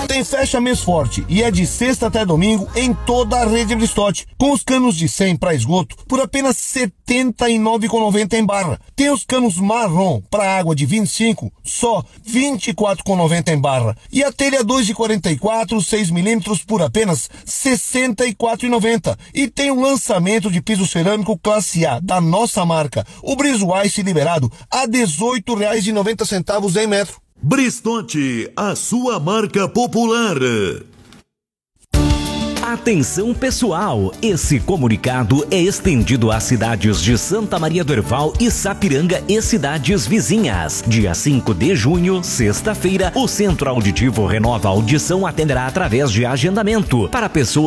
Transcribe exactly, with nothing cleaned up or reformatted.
Tem fecha mês forte e é de sexta até domingo em toda a rede Bristotti, com os canos de cem para esgoto por apenas setenta e nove reais e noventa centavos em barra. Tem os canos marrom para água de vinte e cinco, só vinte e quatro reais e noventa centavos em barra. E a telha dois de quarenta e quatro, seis milímetros por apenas sessenta e quatro reais e noventa centavos. E tem um lançamento de piso cerâmico classe A da nossa marca, o Breezewise liberado a dezoito reais e noventa centavos em metro. Bristotti, a sua marca popular. Atenção pessoal, esse comunicado é estendido às cidades de Santa Maria do Herval e Sapiranga e cidades vizinhas. Dia cinco de junho, sexta-feira, o Centro Auditivo Renova Audição atenderá através de agendamento para pessoas